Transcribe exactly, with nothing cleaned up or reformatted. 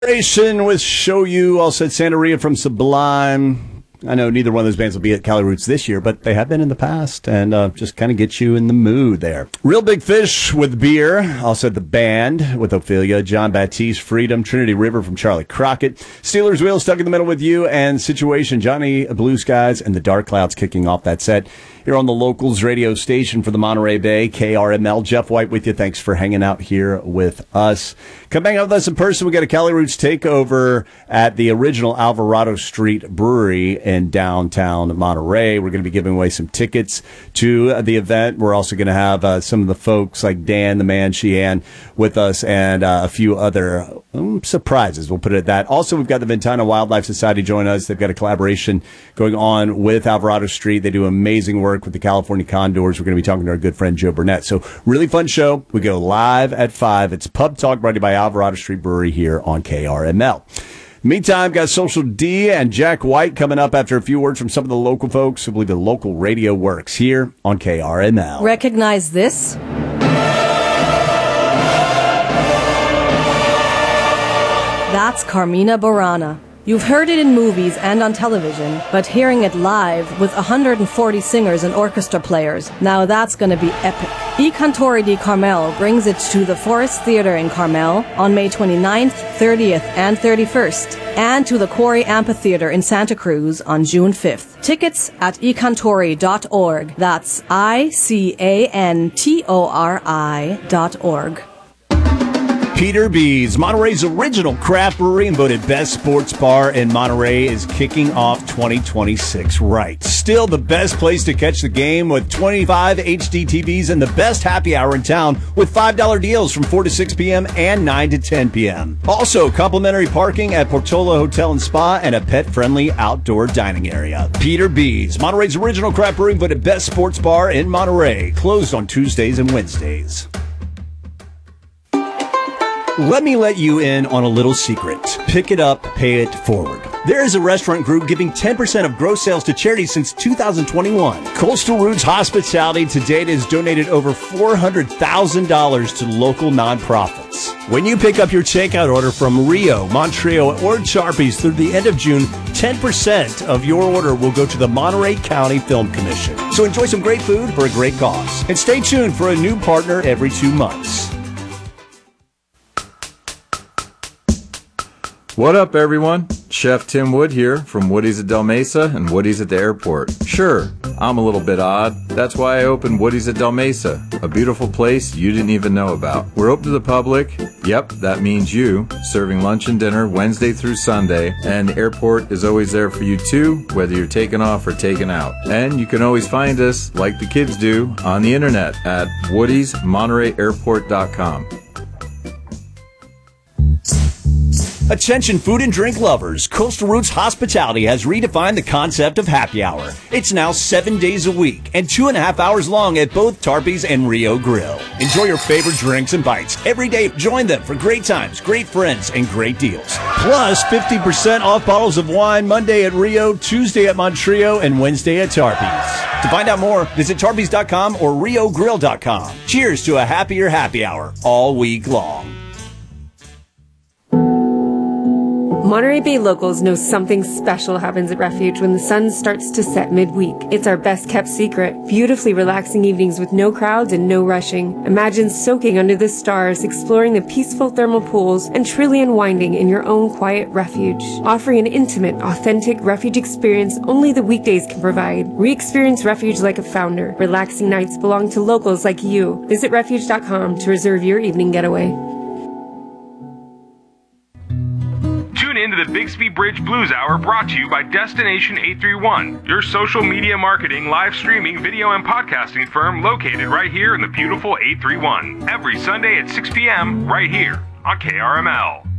With Show You, all said Santeria from Sublime. I know neither one of those bands will be at Cali Roots this year, but they have been in the past, and uh, just kind of get you in the mood there. Real Big Fish with Beer, also the band with Ophelia, John Baptiste, Freedom, Trinity River from Charlie Crockett, Steelers Wheel, Stuck in the Middle with You, and Situation, Johnny Blue Skies, and the Dark Clouds kicking off that set. Here on the Locals radio station for the Monterey Bay, K R M L. Jeff White with you. Thanks for hanging out here with us. Come hang out with us in person. We got a Cali Roots takeover at the original Alvarado Street Brewery in downtown Monterey. We're going to be giving away some tickets to the event. We're also going to have uh, some of the folks like Dan, the man, Sheehan, with us, and uh, a few other um, surprises. We'll put it at that. Also, we've got the Ventana Wildlife Society join us. They've got a collaboration going on with Alvarado Street. They do amazing work with the California Condors. We're going to be talking to our good friend Joe Burnett. So really fun show. We go live at five. It's Pub Talk brought to you by Alvarado Street Brewery here on K R M L. Meantime, got Social D and Jack White coming up after a few words from some of the local folks who believe the local radio works here on K R M L. Recognize this? That's Carmina Burana. You've heard it in movies and on television, but hearing it live with one hundred forty singers and orchestra players, now that's going to be epic. I Cantori di Carmel brings it to the Forest Theater in Carmel on May twenty-ninth, thirtieth, and thirty-first, and to the Quarry Amphitheater in Santa Cruz on June fifth. Tickets at i cantori dot org. That's I C A N T O R I dot org. Peter B's, Monterey's original craft brewery and voted best sports bar in Monterey, is kicking off twenty twenty-six right. Still the best place to catch the game with twenty-five H D T Vs and the best happy hour in town with five dollar deals from four to six p.m. and nine to ten p.m. Also, complimentary parking at Portola Hotel and Spa and a pet-friendly outdoor dining area. Peter B's, Monterey's original craft brewery and voted best sports bar in Monterey. Closed on Tuesdays and Wednesdays. Let me let you in on a little secret. Pick it up, pay it forward. There is a restaurant group giving ten percent of gross sales to charity since two thousand twenty-one. Coastal Roots Hospitality to date has donated over four hundred thousand dollars to local nonprofits. When you pick up your takeout order from Rio, Montreal, or Charpies through the end of June, ten percent of your order will go to the Monterey County Film Commission. So enjoy some great food for a great cause. And stay tuned for a new partner every two months. What up, everyone? Chef Tim Wood here from Woody's at Del Mesa and Woody's at the airport. Sure, I'm a little bit odd. That's why I opened Woody's at Del Mesa, a beautiful place you didn't even know about. We're open to the public. Yep, that means you, serving lunch and dinner Wednesday through Sunday, and the airport is always there for you too, whether you're taking off or taking out. And you can always find us, like the kids do, on the internet at woodys monterey airport dot com. Attention food and drink lovers, Coastal Roots Hospitality has redefined the concept of happy hour. It's now seven days a week and two and a half hours long at both Tarpey's and Rio Grill. Enjoy your favorite drinks and bites. Every day, join them for great times, great friends, and great deals. Plus, fifty percent off bottles of wine Monday at Rio, Tuesday at Montreal, and Wednesday at Tarpey's. To find out more, visit tarpeys dot com or rio grill dot com. Cheers to a happier happy hour all week long. Monterey Bay locals know something special happens at Refuge when the sun starts to set midweek. It's our best kept secret. Beautifully relaxing evenings with no crowds and no rushing. Imagine soaking under the stars, exploring the peaceful thermal pools, and truly unwinding in your own quiet Refuge. Offering an intimate, authentic Refuge experience only the weekdays can provide. Re-experience Refuge like a founder. Relaxing nights belong to locals like you. Visit refuge dot com to reserve your evening getaway. Tune in to the Bixby Bridge Blues Hour, brought to you by Destination eight three one, your social media marketing, live streaming, video, and podcasting firm located right here in the beautiful eight three one. Every Sunday at six p.m. right here on K R M L.